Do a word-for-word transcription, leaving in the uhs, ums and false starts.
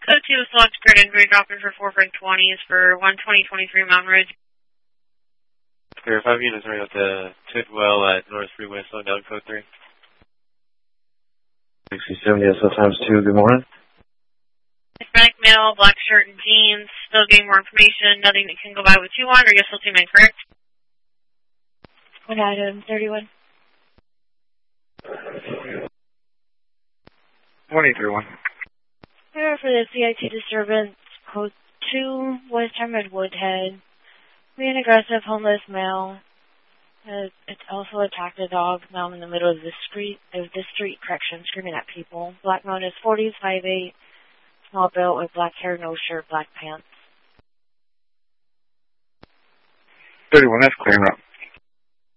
Code two is select grid injury dropping for four Frank twenty is for one twenty twenty-three Mountain Ridge. Clear five units running up to Tidwell at North Freeway, slowing down code three. sixty-seven S L times two, good morning. Hispanic male, black shirt and jeans, still getting more information, nothing that can go by with two one, or you're still two men, correct? One item, thirty-one. one eight three one. Here for the C I T disturbance, code two, West Hammered Woodhead. Being aggressive, homeless male. Uh, it's also attacked a dog now in the middle of the street, of the street, correction, screaming at people. Black male is forties, five eight, small built with black hair, no shirt, black pants. thirty-one, that's clear, up.